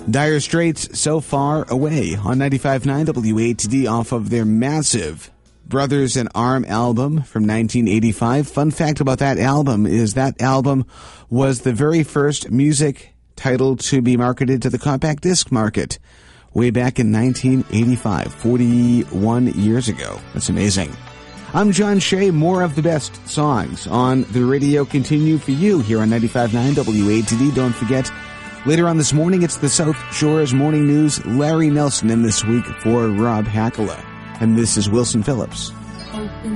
Dire Straits, So Far Away on 95.9 WATD off of their massive Brothers in Arm album from 1985. Fun fact about that album is that album was the very first music title to be marketed to the compact disc market way back in 1985, 41 years ago. That's amazing. I'm John Shea. More of the best songs on the radio continue for you here on 95.9 WATD. Don't forget, later on this morning, it's the South Shores Morning News. Larry Nelson in this week for Rob Hackala. And this is Wilson Phillips. Open